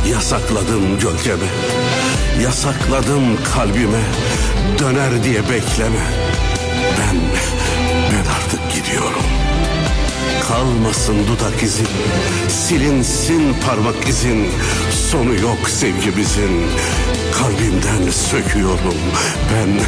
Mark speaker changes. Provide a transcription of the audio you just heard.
Speaker 1: Yasakladım gölgeme, yasakladım kalbime, döner diye bekleme. Ben artık gidiyorum. Kalmasın dudak izin, silinsin parmak izin. Sonu yok sevgimizin. Kalbimden söküyorum. Ben